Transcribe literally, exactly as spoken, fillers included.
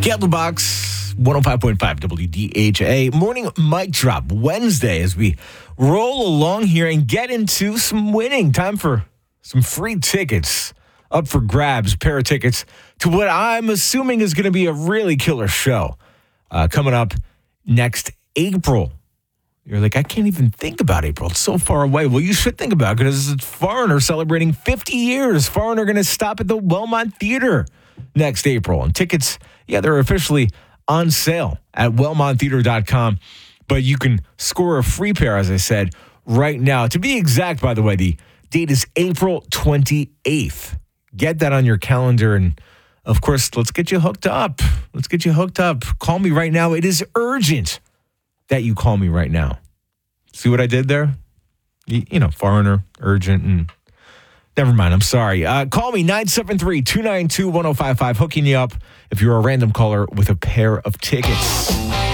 Candlebox, one oh five point five W D H A. Morning mic drop Wednesday as we roll along here and get into some winning. Time for some free tickets up for grabs. A pair of tickets to what I'm assuming is going to be a really killer show uh, coming up next April. You're like, I can't even think about April. It's so far away. Well, you should think about it because it's Foreigner celebrating fifty years. Foreigner going to stop at the Wellmont Theater next April. And tickets, yeah, they're officially on sale at wellmont theater dot com. But you can score a free pair, as I said, right now. To be exact, by the way, the date is April twenty-eighth. Get that on your calendar. And, of course, let's get you hooked up. Let's get you hooked up. Call me right now. It is urgent that you call me right now. See what I did there? You, you know, Foreigner, urgent, and never mind. I'm sorry. Uh, call me nine seven three, two nine two, one oh five five. Hooking you up if you're a random caller with a pair of tickets.